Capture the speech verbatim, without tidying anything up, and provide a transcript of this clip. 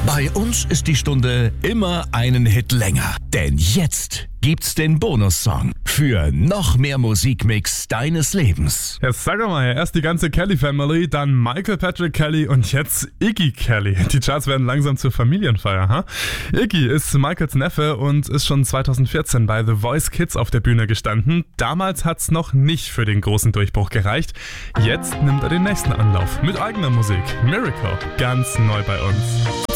Bei uns ist die Stunde immer einen Hit länger. Denn jetzt gibt's den Bonussong für noch mehr Musikmix deines Lebens. Ja, sag doch mal, erst die ganze Kelly-Family, dann Michael Patrick Kelly und jetzt Iggy Kelly. Die Charts werden langsam zur Familienfeier, ha? Iggy ist Michaels Neffe und ist schon zweitausendvierzehn bei The Voice Kids auf der Bühne gestanden. Damals hat's noch nicht für den großen Durchbruch gereicht. Jetzt nimmt er den nächsten Anlauf mit eigener Musik. Miracle, ganz neu bei uns.